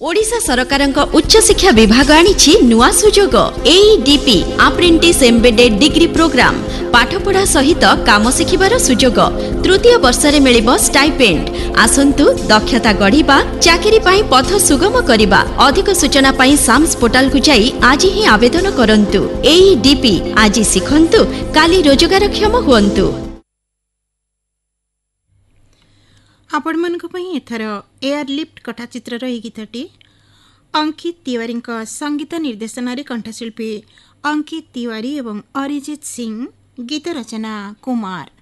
ओडिशा सरकारक उच्च शिक्षा विभाग आनिछि नुआ सुजोग एईडीपी अप्रेंटिस एम्बेडेड डिग्री प्रोग्राम पाठपढ़ा सहित काम शिखिबार सुजोग तृतीय वर्ष रे मिलिबो स्टाइपेंड आसंतु दक्षता गढ़िबा चाकरी पाई पथ सुगम करिबा अधिक सूचना पाई साम्स पोर्टल को जाई आज ही आवेदन करंतु एईडीपी आज सिखंतु काली रोजगारक्षम हुअंतु। आपण मनक पई एथर एयरलिफ्ट कथाचित्रर एही गीतटी अंकित तिवारी संगीत निर्देशन कंठशिल्पी अंकित तिवारी एवं अरिजीत सिंह गीत रचना कुमार।